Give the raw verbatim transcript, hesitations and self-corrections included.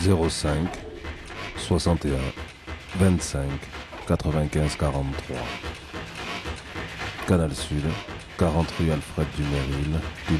zéro cinq soixante et un vingt-cinq quatre-vingt-quinze quarante-trois. Canal Sud, quarante rue Alfred Dumeril,